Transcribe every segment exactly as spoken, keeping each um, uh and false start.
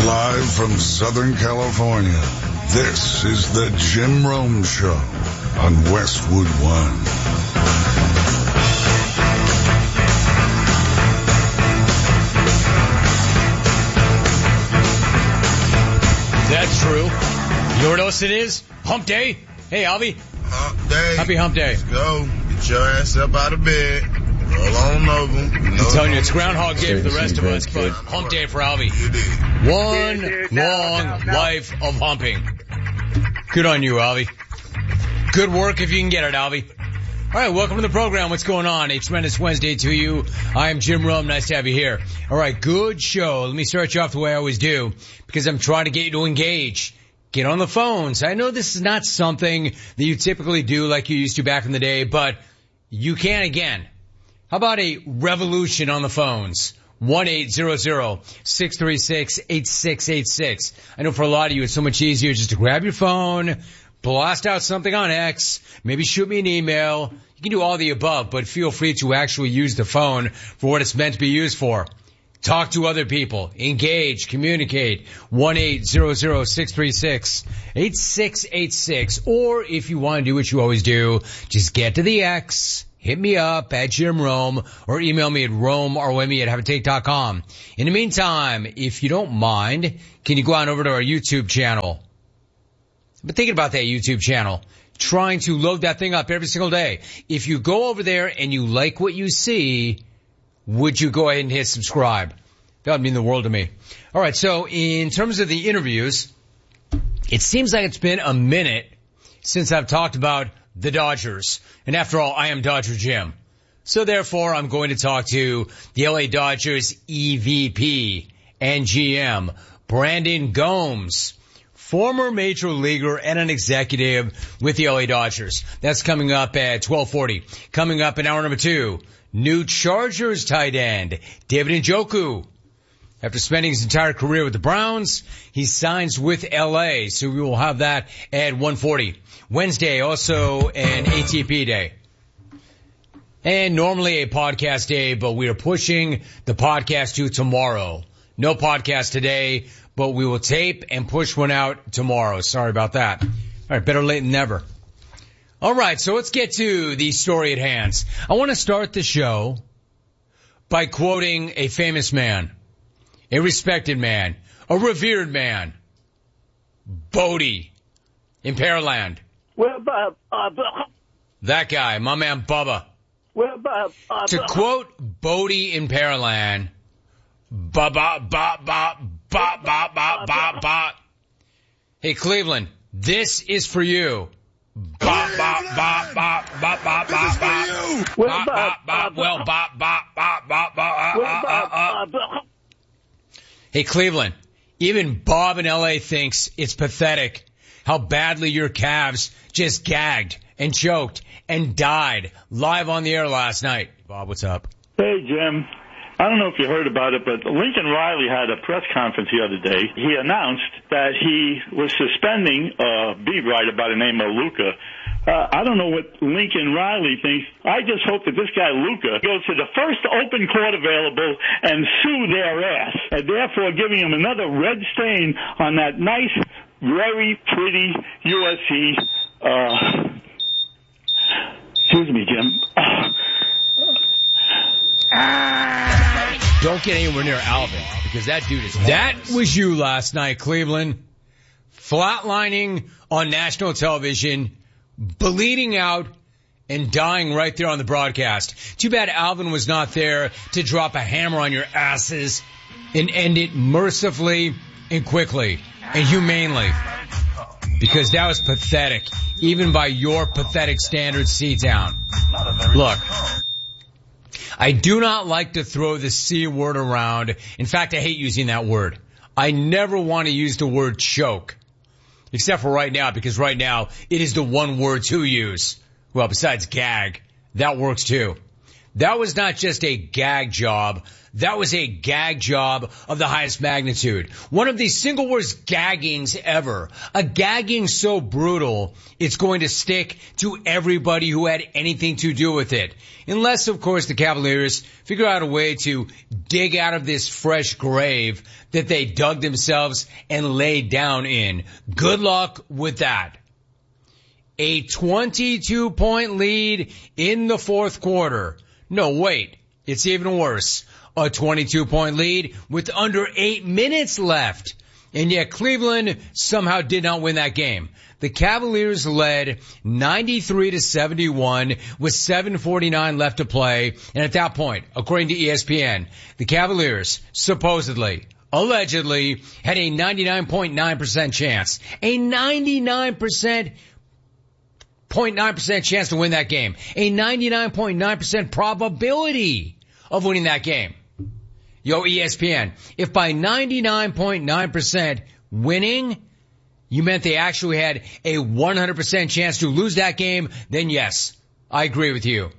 Live from Southern California, this is the Jim Rome Show on Westwood One. That's true. You know what else it is? Hump Day. Hey, Alvy. Hump Day. Happy Hump Day. Let's go. Get your ass up out of bed. Roll on over. You know I'm telling you, it's Groundhog Day for the rest of us, but Hump Day for Alvy. One long life of humping. Good on you, Alvy. Good work if you can get it, Alvy. All right, welcome to the program. What's going on? A tremendous Wednesday to you. I am Jim Rome. Nice to have you here. All right, good show. Let me start you off the way I always do, because I'm trying to get you to engage. Get on the phones. I know this is not something that you typically do like you used to back in the day, but you can again. How about a revolution on the phones? one eight hundred six three six eight six eight six. I know for a lot of you it's so much easier just to grab your phone, blast out something on X, maybe shoot me an email. You can do all the above, but feel free to actually use the phone for what it's meant to be used for. Talk to other people. Engage. Communicate. one eight hundred six three six eight six eight six. Or if you want to do what you always do, just get to the X. Hit me up at Jim Rome or email me at Rome R O M E at have a take dot com. In the meantime, if you don't mind, can you go on over to our YouTube channel? I've been thinking about that YouTube channel, trying to load that thing up every single day. If you go over there and you like what you see, would you go ahead and hit subscribe? That would mean the world to me. All right, so in terms of the interviews, it seems like it's been a minute since I've talked about the Dodgers. And after all, I am Dodger Jim. So therefore, I'm going to talk to the L A Dodgers E V P and G M, Brandon Gomes, former major leaguer and an executive with the L A Dodgers. That's coming up at twelve forty. Coming up in hour number two, new Chargers tight end, David Njoku. After spending his entire career with the Browns, he signs with L A, so we will have that at one forty. Wednesday, also an A T P day. And normally a podcast day, but we are pushing the podcast to tomorrow. No podcast today, but we will tape and push one out tomorrow. Sorry about that. All right, better late than never. All right, so let's get to the story at hand. I want to start the show by quoting a famous man, a respected man, a revered man, Bodie in Pearland. Well, Bob, uh, that guy, my man Bubba. Well, Bob, uh, to quote Bodie in Pearland, ba ba ba ba ba ba ba ba ba. Hey Cleveland, this is for you. Ba ba ba ba ba ba ba ba. Well, Bob, well, ba ba ba ba ba. Hey Cleveland, even Bob in L A thinks it's pathetic how badly your Cavs just gagged and choked and died live on the air last night. Bob, what's up? Hey, Jim. I don't know if you heard about it, but Lincoln Riley had a press conference the other day. He announced that he was suspending a beat writer by the name of Luca. Uh, I don't know what Lincoln Riley thinks. I just hope that this guy Luca goes to the first open court available and sue their ass, and therefore giving him another red stain on that nice, very pretty U S C. Uh, excuse me, Jim. Uh, Don't get anywhere near Alvin, because that dude is horrible. That was you last night, Cleveland. Flatlining on national television, bleeding out, and dying right there on the broadcast. Too bad Alvin was not there to drop a hammer on your asses and end it mercifully and quickly and humanely. Because that was pathetic, even by your pathetic standards. Sit down. Look, I do not like to throw the C word around. In fact, I hate using that word. I never want to use the word choke. Except for right now, because right now, it is the one word to use. Well, besides gag, that works too. That was not just a gag job. That was a gag job of the highest magnitude. One of the single worst gaggings ever. A gagging so brutal, it's going to stick to everybody who had anything to do with it. Unless, of course, the Cavaliers figure out a way to dig out of this fresh grave that they dug themselves and laid down in. Good luck with that. A twenty-two point lead in the fourth quarter. No, wait. It's even worse. A twenty-two point lead with under eight minutes left. And yet Cleveland somehow did not win that game. The Cavaliers led ninety-three to seventy-one with seven forty-nine left to play. And at that point, according to E S P N, the Cavaliers supposedly, allegedly, had a ninety-nine point nine percent chance. A ninety-nine percent zero point nine percent chance to win that game. A ninety-nine point nine percent probability of winning that game. Yo, E S P N, if by ninety-nine point nine percent winning, you meant they actually had a one hundred percent chance to lose that game, then yes, I agree with you.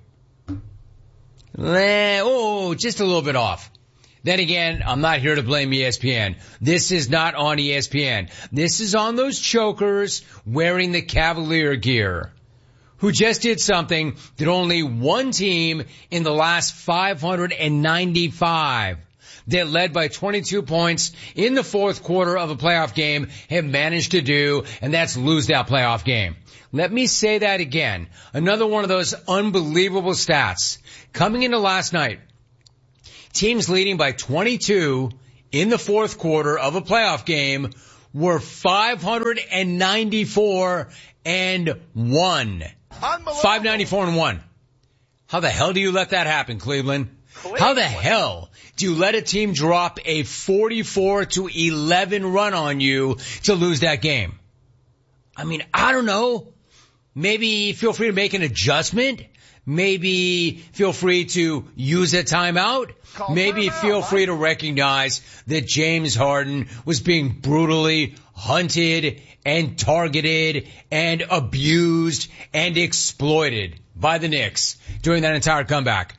Oh, just a little bit off. Then again, I'm not here to blame E S P N. This is not on E S P N. This is on those chokers wearing the Cavalier gear, who just did something that only one team in the last five hundred ninety-five that led by twenty-two points in the fourth quarter of a playoff game have managed to do, and that's lose that playoff game. Let me say that again. Another one of those unbelievable stats. Coming into last night, teams leading by twenty-two in the fourth quarter of a playoff game were five hundred ninety-four and one. five ninety-four and one. How the hell do you let that happen, Cleveland? Cleveland? How the hell do you let a team drop a forty-four to eleven run on you to lose that game? I mean, I don't know. Maybe feel free to make an adjustment. Maybe feel free to use a timeout. Call Maybe feel free to recognize that James Harden was being brutally hunted and targeted and abused and exploited by the Knicks during that entire comeback.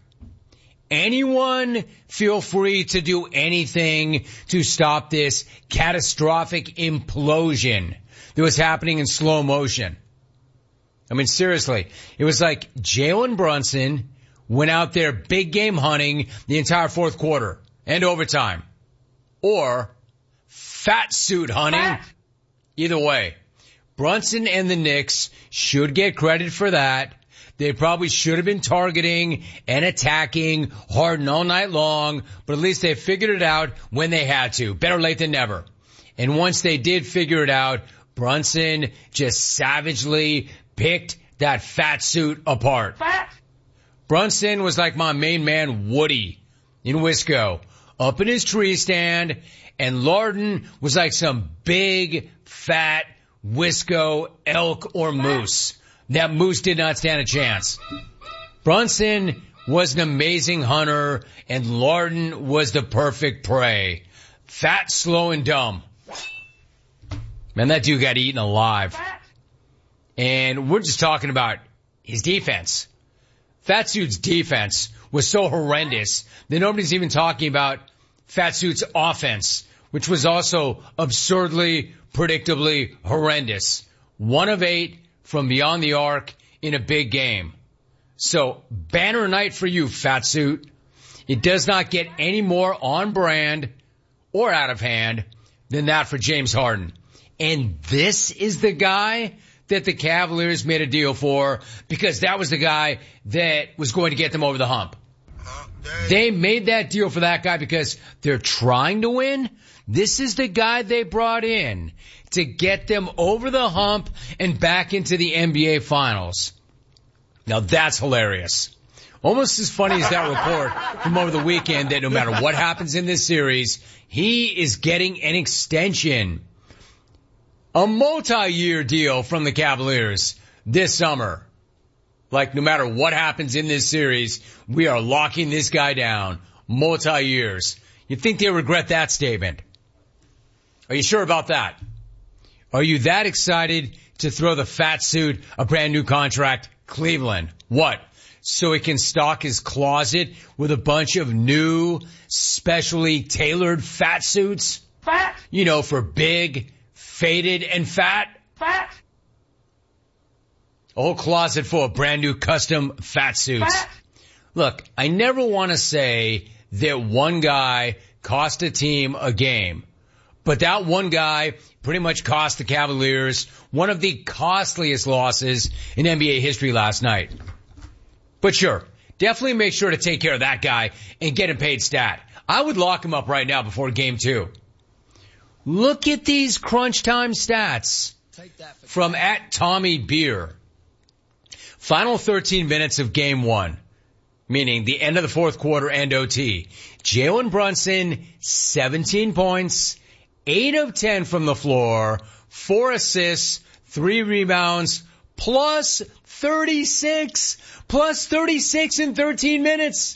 Anyone feel free to do anything to stop this catastrophic implosion that was happening in slow motion. I mean, seriously, it was like Jalen Brunson went out there big game hunting the entire fourth quarter and overtime. Or fat suit hunting. Either way, Brunson and the Knicks should get credit for that. They probably should have been targeting and attacking Harden all night long, but at least they figured it out when they had to. Better late than never. And once they did figure it out, Brunson just savagely picked that fat suit apart. Fat. Brunson was like my main man Woody in Wisco, up in his tree stand, and Larden was like some big, fat Wisco elk or moose. That moose did not stand a chance. Brunson was an amazing hunter, and Larden was the perfect prey. Fat, slow, and dumb. Man, that dude got eaten alive. And we're just talking about his defense. Fatsuit's defense was so horrendous that nobody's even talking about Fatsuit's offense, which was also absurdly, predictably horrendous. One of eight from beyond the arc in a big game. So, banner night for you, Fatsuit. It does not get any more on brand or out of hand than that for James Harden. And this is the guy that the Cavaliers made a deal for, because that was the guy that was going to get them over the hump. They made that deal for that guy because they're trying to win. This is the guy they brought in to get them over the hump and back into the N B A Finals. Now that's hilarious. Almost as funny as that report from over the weekend that no matter what happens in this series, he is getting an extension. A multi-year deal from the Cavaliers this summer. Like, no matter what happens in this series, we are locking this guy down. Multi-years. You think they regret that statement? Are you sure about that? Are you that excited to throw the fat suit a brand new contract? Cleveland. What? so he can stock his closet with a bunch of new, specially tailored fat suits? Fat. You know, for big, faded, and fat. Fat. A whole closet full of brand new custom fat suits. Fat. Look, I never want to say that one guy cost a team a game, but that one guy pretty much cost the Cavaliers one of the costliest losses in N B A history last night. But sure, definitely make sure to take care of that guy and get him paid stat. I would lock him up right now before game two. Look at these crunch time stats from at Tommy Beer. Final thirteen minutes of game one, meaning the end of the fourth quarter and O T. Jalen Brunson, seventeen points, eight of ten from the floor, four assists, three rebounds, plus thirty-six, plus thirty-six in thirteen minutes.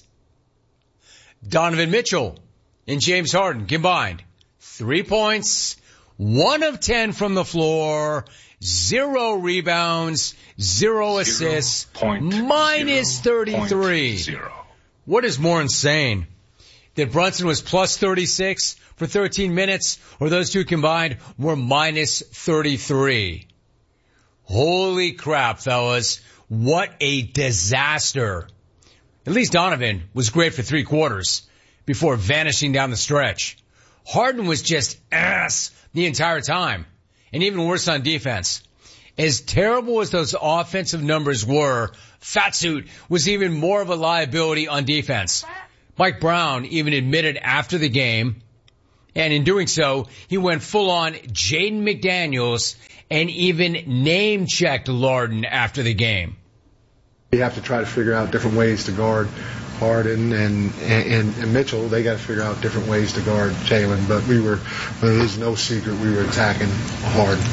Donovan Mitchell and James Harden combined, three points, one of ten from the floor, zero rebounds, zero assists, minus thirty-three. What is more insane? That Brunson was plus thirty-six for thirteen minutes, or those two combined were minus thirty-three. Holy crap, fellas. What a disaster. At least Donovan was great for three quarters before vanishing down the stretch. Harden was just ass the entire time, and even worse on defense. As terrible as those offensive numbers were, Fatsuit was even more of a liability on defense. Mike Brown even admitted after the game, and in doing so, he went full on Jaden McDaniels and even name-checked Larden after the game. We have to try to figure out different ways to guard Harden and, and, and Mitchell. They got to figure out different ways to guard Jalen, but we were, it is no secret we were attacking Harden.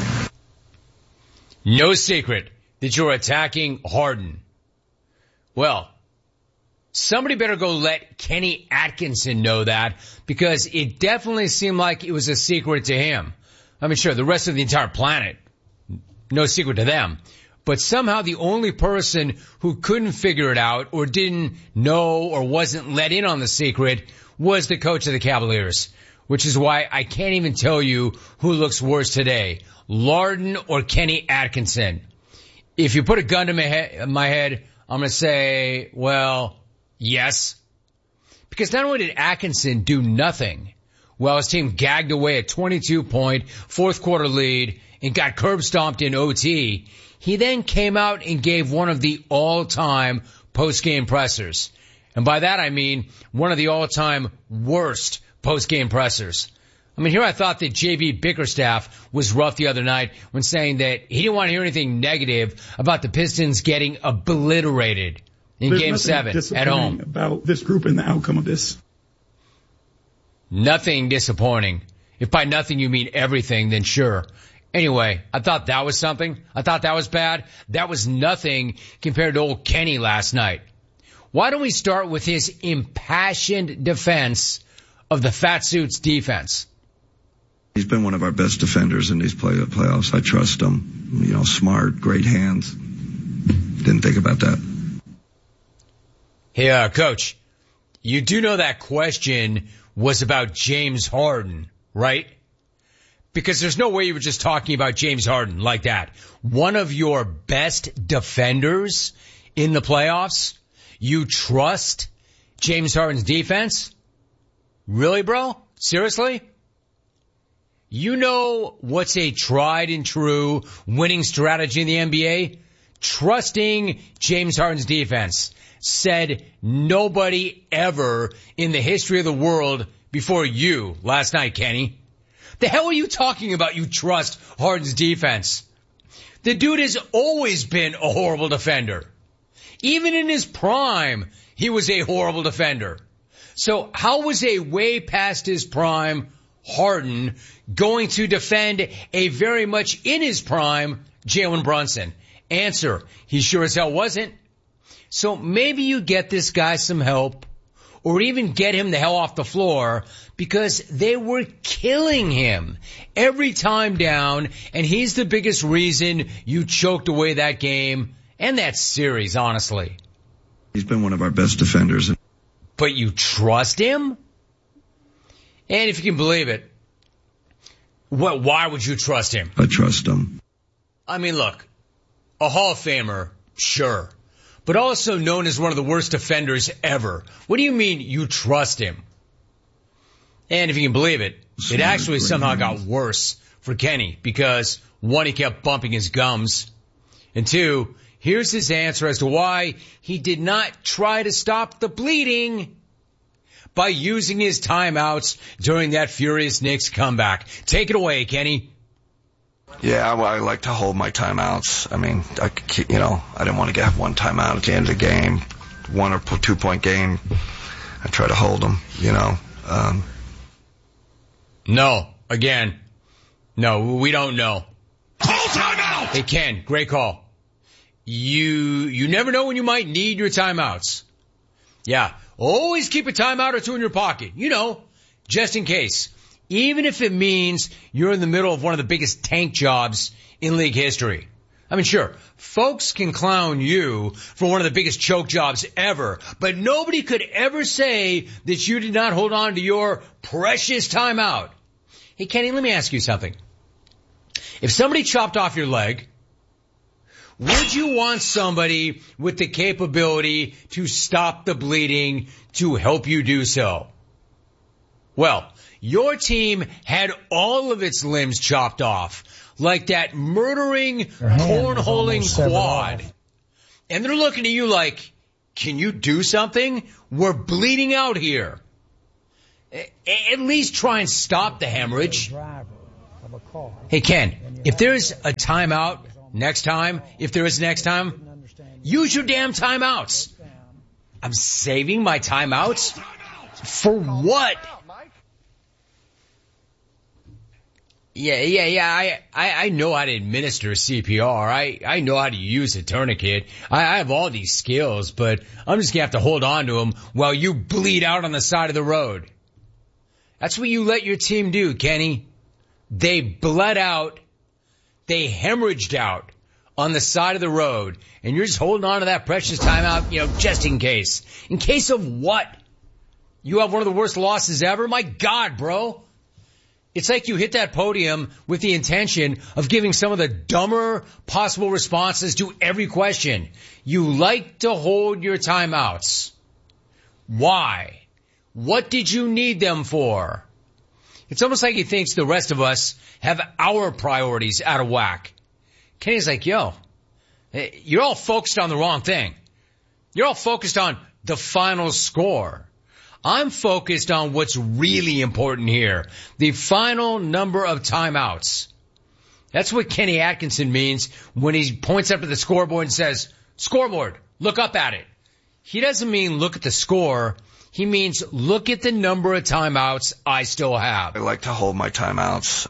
No secret that you're attacking Harden. Well, somebody better go let Kenny Atkinson know that, because it definitely seemed like it was a secret to him. I mean, sure, the rest of the entire planet, no secret to them. But somehow the only person who couldn't figure it out or didn't know or wasn't let in on the secret was the coach of the Cavaliers, which is why I can't even tell you who looks worse today, Larden or Kenny Atkinson. If you put a gun to my head, my head I'm going to say, well, yes. Because not only did Atkinson do nothing while his team gagged away a twenty-two point fourth quarter lead and got curb stomped in O T, he then came out and gave one of the all-time post-game pressers. And by that I mean one of the all-time worst post-game pressers. I mean, here I thought that J B Bickerstaff was rough the other night when saying that he didn't want to hear anything negative about the Pistons getting obliterated in There's Game seven at home. About this group and the outcome of this. Nothing disappointing. If by nothing you mean everything, then sure. Anyway, I thought that was something. I thought that was bad. That was nothing compared to old Kenny last night. Why don't we start with his impassioned defense of the Fat Suits defense? He's been one of our best defenders in these play- playoffs. I trust him. You know, smart, great hands. Didn't think about that. Hey, uh, Coach, you do know that question was about James Harden, right? Because there's no way you were just talking about James Harden like that. One of your best defenders in the playoffs? You trust James Harden's defense? Really, bro? Seriously? You know what's a tried and true winning strategy in the N B A? Trusting James Harden's defense. Said nobody ever in the history of the world before you last night, Kenny. The hell are you talking about, you trust Harden's defense? The dude has always been a horrible defender. Even in his prime, he was a horrible defender. So how was a way past his prime Harden going to defend a very much in his prime Jalen Brunson? Answer, he sure as hell wasn't. So maybe you get this guy some help, or even get him the hell off the floor, because they were killing him every time down, and he's the biggest reason you choked away that game and that series, honestly. He's been one of our best defenders. But you trust him? And if you can believe it, what, why would you trust him? I trust him. I mean, look, a Hall of Famer, sure, but also known as one of the worst defenders ever. What do you mean you trust him? And if you can believe it, it actually somehow got worse for Kenny because, one, he kept bumping his gums, and two, here's his answer as to why he did not try to stop the bleeding by using his timeouts during that furious Knicks comeback. Take it away, Kenny. Yeah, I, I like to hold my timeouts. I mean, I, you know, I didn't want to get one timeout at the end of the game, one or two point game. I try to hold them, you know. Um, no, again, no, we don't know. Call timeout! Hey, Ken, great call. You, you never know when you might need your timeouts. Yeah, always keep a timeout or two in your pocket, you know, just in case. Even if it means you're in the middle of one of the biggest tank jobs in league history. I mean, sure, folks can clown you for one of the biggest choke jobs ever, but nobody could ever say that you did not hold on to your precious timeout. Hey, Kenny, let me ask you something. If somebody chopped off your leg, would you want somebody with the capability to stop the bleeding to help you do so? Well, your team had all of its limbs chopped off, like that murdering, cornholing quad. And they're looking at you like, can you do something? We're bleeding out here. At least try and stop the hemorrhage. Hey, Ken, if there's a timeout next time, if there is next time, use your damn timeouts. I'm saving my timeouts? For what? Yeah, yeah, yeah, I, I, I know how to administer C P R. I, I know how to use a tourniquet. I, I have all these skills, but I'm just gonna have to hold on to them while you bleed out on the side of the road. That's what you let your team do, Kenny. They bled out, they hemorrhaged out on the side of the road, and you're just holding on to that precious timeout, you know, just in case. In case of what? You have one of the worst losses ever? My God, bro. It's like you hit that podium with the intention of giving some of the dumber possible responses to every question. You like to hold your timeouts. Why? What did you need them for? It's almost like he thinks the rest of us have our priorities out of whack. Kenny's like, yo, you're all focused on the wrong thing. You're all focused on the final score. I'm focused on what's really important here. The final number of timeouts. That's what Kenny Atkinson means when he points up to the scoreboard and says, scoreboard, look up at it. He doesn't mean look at the score. He means look at the number of timeouts I still have. I like to hold my timeouts.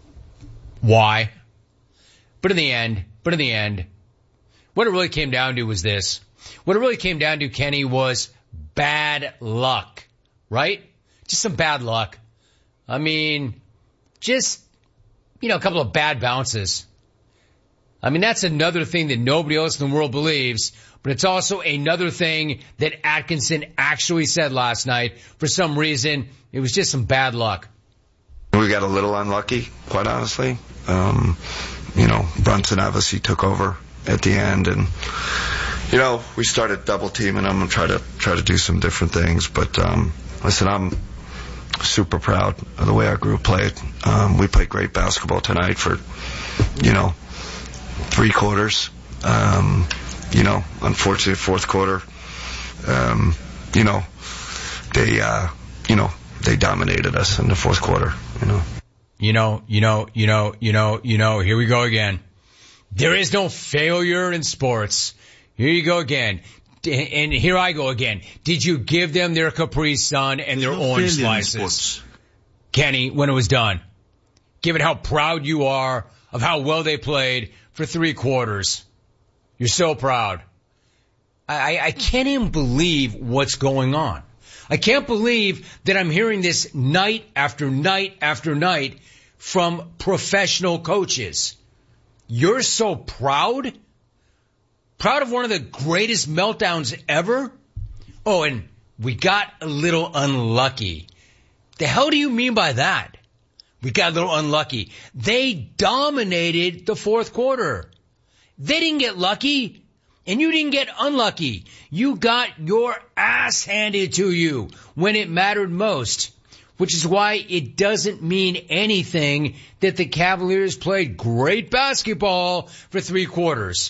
Why? But in the end, but in the end, what it really came down to was this. What it really came down to, Kenny, was bad luck, right? Just some bad luck. I mean, just, you know, a couple of bad bounces. I mean, that's another thing that nobody else in the world believes, but it's also another thing that Atkinson actually said last night. For some reason, it was just some bad luck. We got a little unlucky, quite honestly. Um, you know, Brunson obviously took over at the end, and you know, we started double teaming them and try to try to do some different things. But um, listen, I'm super proud of the way our group played. Um, we played great basketball tonight for, you know, three quarters. Um, you know, unfortunately, fourth quarter, um, you know, they, uh, you know, they dominated us in the fourth quarter. You know. You know, you know, you know, you know, you know. Here we go again. There is no failure in sports. Here you go again. And here I go again. Did you give them their Capri Sun and their no orange slices? Kenny, when it was done, given how proud you are of how well they played for three quarters. You're so proud. I, I can't even believe what's going on. I can't believe that I'm hearing this night after night after night from professional coaches. You're so proud? Proud of one of the greatest meltdowns ever? Oh, and we got a little unlucky. The hell do you mean by that? We got a little unlucky. They dominated the fourth quarter. They didn't get lucky, and you didn't get unlucky. You got your ass handed to you when it mattered most, which is why it doesn't mean anything that the Cavaliers played great basketball for three quarters.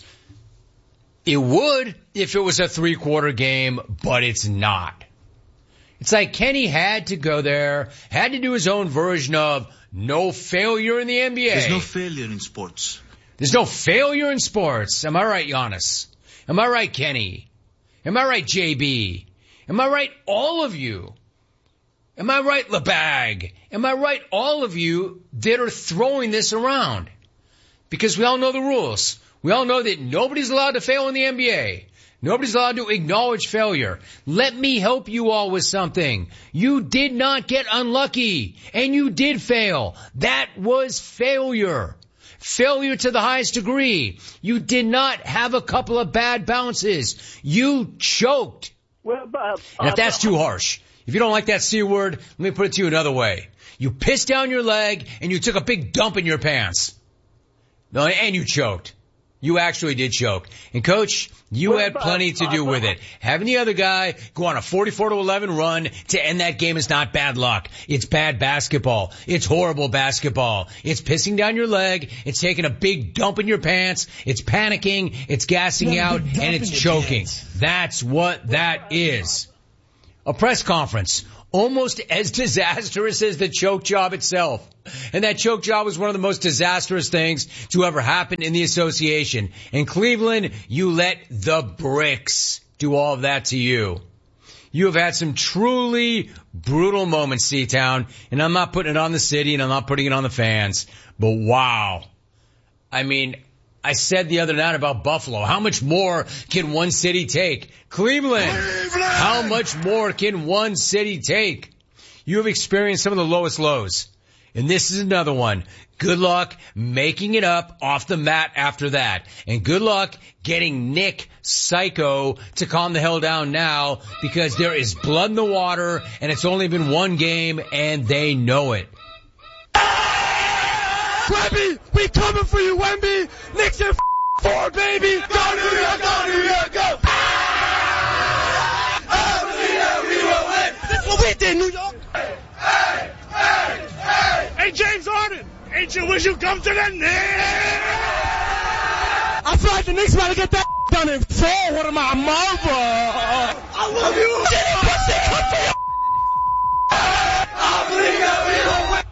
It would if it was a three-quarter game, but it's not. It's like Kenny had to go there, had to do his own version of no failure in the N B A. There's no failure in sports. There's no failure in sports. Am I right, Giannis? Am I right, Kenny? Am I right, J B? Am I right, all of you? Am I right, LeBag? Am I right, all of you that are throwing this around? Because we all know the rules. We all know that nobody's allowed to fail in the N B A. Nobody's allowed to acknowledge failure. Let me help you all with something. You did not get unlucky, and you did fail. That was failure. Failure to the highest degree. You did not have a couple of bad bounces. You choked. Well, Bob, and if that's too harsh, if you don't like that C word, let me put it to you another way. You pissed down your leg, and you took a big dump in your pants. No, and you choked. You actually did choke. And, Coach, you had plenty to do with it. Having the other guy go on a forty-four to eleven run to end that game is not bad luck. It's bad basketball. It's horrible basketball. It's pissing down your leg. It's taking a big dump in your pants. It's panicking. It's gassing out. And it's choking. That's what that is. A press conference. Almost as disastrous as the choke job itself. And that choke job was one of the most disastrous things to ever happen in the association. In Cleveland, you let the bricks do all of that to you. You have had some truly brutal moments, C-Town, and I'm not putting it on the city and I'm not putting it on the fans, but wow. I mean, I said the other night about Buffalo. How much more can one city take? Cleveland, Cleveland! How much more can one city take? You have experienced some of the lowest lows. And this is another one. Good luck making it up off the mat after that. And good luck getting Nick Psycho to calm the hell down now, because there is blood in the water and it's only been one game and they know it. Wemby, we coming for you, Wemby. Knicks in four, baby. Go New York, go New York, go. I believe that we will win. That's what we did, New York. Hey, hey, hey, hey. Hey, James Harden, ain't you wish you come to the Knicks? I feel like the Knicks about to get that done in four. What am I, mother? I love you. Jenny Pussy, come for you. I believe that we will win.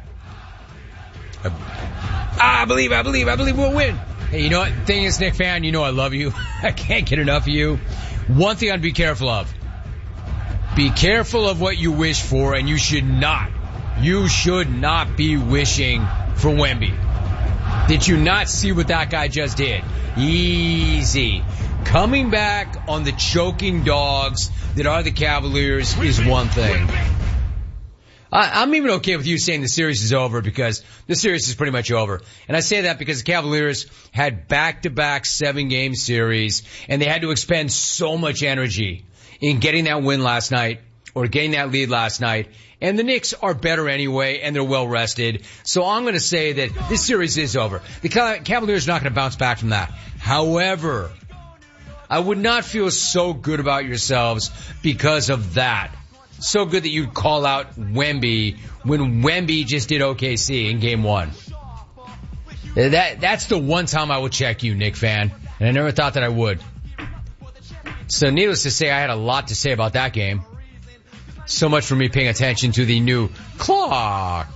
I believe, I believe, I believe we'll win. Hey, you know what? Thing is, Nick fan, you know I love you. I can't get enough of you. One thing I'd be careful of. Be careful of what you wish for, and you should not. You should not be wishing for Wemby. Did you not see what that guy just did? Easy. Coming back on the choking dogs that are the Cavaliers is one thing. I, I'm even okay with you saying the series is over, because the series is pretty much over. And I say that because the Cavaliers had back-to-back seven-game series, and they had to expend so much energy in getting that win last night, or getting that lead last night. And the Knicks are better anyway, and they're well-rested. So I'm going to say that this series is over. The Cavaliers are not going to bounce back from that. However, I would not feel so good about yourselves because of that. So good that you'd call out Wemby when Wemby just did O K C in game one. That, that's the one time I would check you, Knick fan. And I never thought that I would. So needless to say, I had a lot to say about that game. So much for me paying attention to the new clock.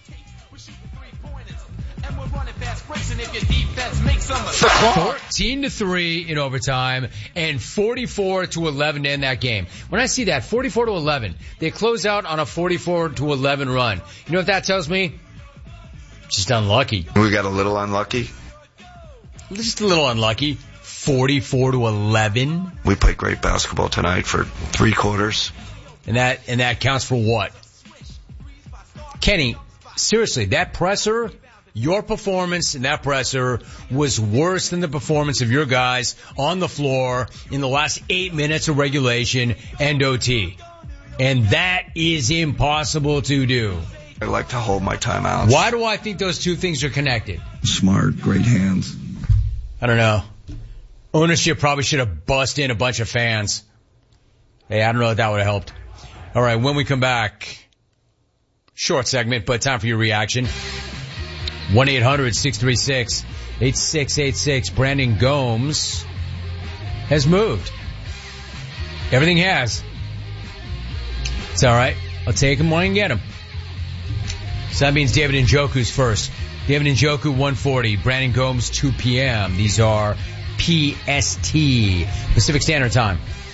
fourteen to three in overtime and forty-four to eleven to end that game. When I see that, forty-four to eleven, they close out on a forty-four to eleven run. You know what that tells me? Just unlucky. We got a little unlucky. Just a little unlucky. forty-four to eleven. We played great basketball tonight for three quarters. And that, and that counts for what? Kenny, seriously, that presser your performance in that presser was worse than the performance of your guys on the floor in the last eight minutes of regulation and O T. And that is impossible to do. I like to hold my timeouts. Why do I think those two things are connected? Smart, great hands. I don't know. Ownership probably should have bust in a bunch of fans. Hey, I don't know if that would have helped. All right, when we come back, short segment, but time for your reaction. one eight hundred six three six eight six eight six. Brandon Gomes has moved. Everything has. It's all right. I'll take him when I can get him. So that means David Njoku's first. David Njoku, one forty. Brandon Gomes, two p.m. These are P S T, Pacific Standard Time.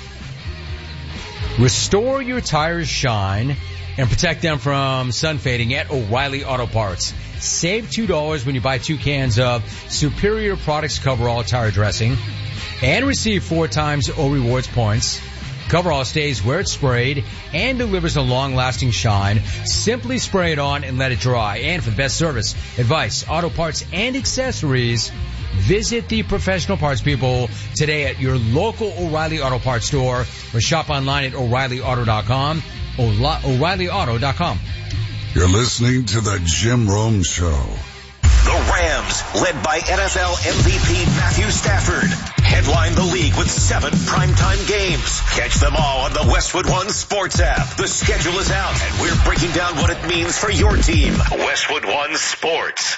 Restore your tires' shine and protect them from sun fading at O'Reilly Auto Parts. Save two dollars when you buy two cans of Superior Products Coverall tire dressing and receive four times O Rewards points. Coverall stays where it's sprayed and delivers a long-lasting shine. Simply spray it on and let it dry. And for the best service, advice, auto parts, and accessories, visit the professional parts people today at your local O'Reilly Auto Parts store or shop online at O'Reilly Auto dot com. O'Reilly Auto dot com. You're listening to the Jim Rome Show. The Rams, led by N F L M V P Matthew Stafford, headline the league with seven primetime games. Catch them all on the Westwood One Sports app. The schedule is out, and we're breaking down what it means for your team. Westwood One Sports.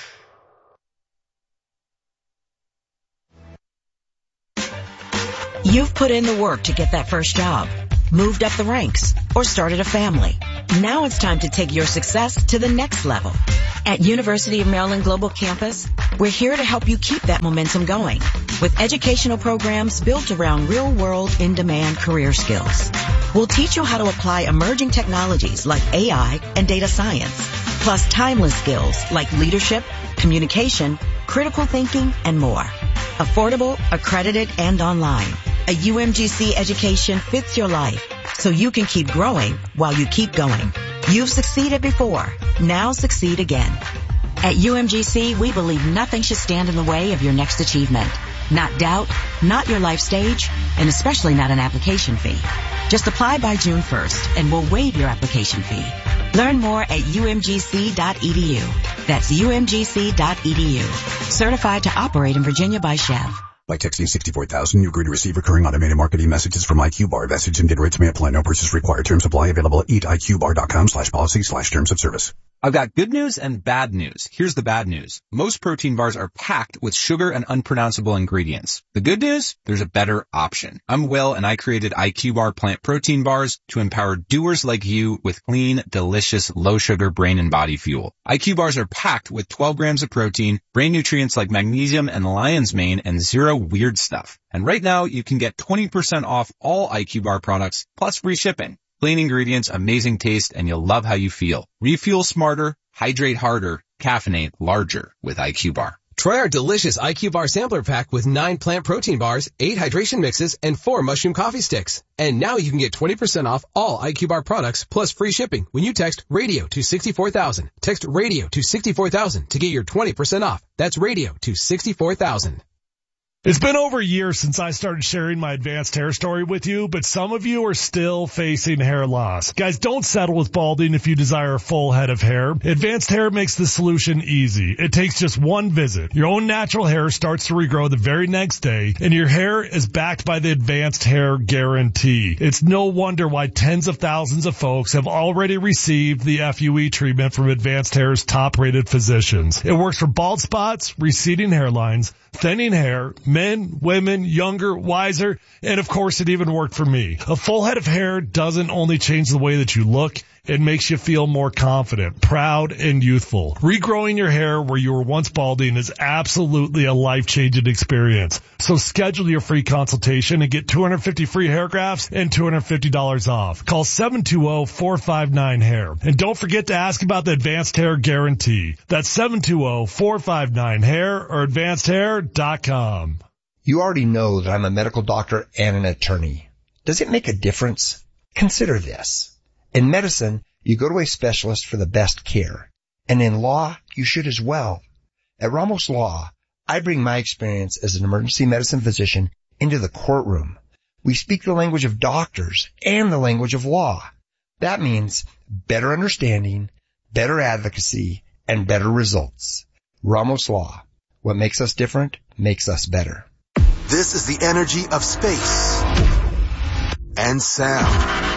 You've put in the work to get that first job, moved up the ranks, or started a family. Now it's time to take your success to the next level. At University of Maryland Global Campus, we're here to help you keep that momentum going with educational programs built around real-world, in-demand career skills. We'll teach you how to apply emerging technologies like A I and data science, plus timeless skills like leadership, communication, critical thinking, and more. Affordable, accredited, and online. A U M G C education fits your life, so you can keep growing while you keep going. You've succeeded before. Now succeed again. At U M G C, we believe nothing should stand in the way of your next achievement. Not doubt, not your life stage, and especially not an application fee. Just apply by June first, and we'll waive your application fee. Learn more at U M G C dot E D U. That's U M G C dot E D U. Certified to operate in Virginia by Chev. By texting sixty-four thousand, you agree to receive recurring automated marketing messages from I Q Bar. Message and data rates may apply. No purchase required. Terms apply. Available at eat I Q bar dot com slash policy slash terms of service. I've got good news and bad news. Here's the bad news. Most protein bars are packed with sugar and unpronounceable ingredients. The good news? There's a better option. I'm Will, and I created I Q Bar plant protein bars to empower doers like you with clean, delicious, low-sugar brain and body fuel. I Q Bars are packed with twelve grams of protein, brain nutrients like magnesium and lion's mane, and zero weird stuff. And right now, you can get twenty percent off all I Q Bar products, plus free shipping. Clean ingredients, amazing taste, and you'll love how you feel. Refuel smarter, hydrate harder, caffeinate larger with I Q Bar. Try our delicious I Q Bar sampler pack with nine plant protein bars, eight hydration mixes, and four mushroom coffee sticks. And now you can get twenty percent off all I Q Bar products plus free shipping when you text radio to sixty-four thousand. Text radio to sixty-four thousand to get your twenty percent off. That's radio to sixty-four thousand. It's been over a year since I started sharing my advanced hair story with you, but some of you are still facing hair loss. Guys, don't settle with balding if you desire a full head of hair. Advanced Hair makes the solution easy. It takes just one visit. Your own natural hair starts to regrow the very next day, and your hair is backed by the Advanced Hair Guarantee. It's no wonder why tens of thousands of folks have already received the F U E treatment from Advanced Hair's top-rated physicians. It works for bald spots, receding hairlines, thinning hair, men, women, younger, wiser, and of course it even worked for me. A full head of hair doesn't only change the way that you look, it makes you feel more confident, proud, and youthful. Regrowing your hair where you were once balding is absolutely a life-changing experience. So schedule your free consultation and get two hundred fifty free hair grafts and two hundred fifty dollars off. Call seven two zero, four five nine, hair. And don't forget to ask about the Advanced Hair Guarantee. That's seven two zero, four five nine, hair or advanced hair dot com. You already know that I'm a medical doctor and an attorney. Does it make a difference? Consider this. In medicine, you go to a specialist for the best care. And in law, you should as well. At Ramos Law, I bring my experience as an emergency medicine physician into the courtroom. We speak the language of doctors and the language of law. That means better understanding, better advocacy, and better results. Ramos Law. What makes us different makes us better. This is the energy of space and sound.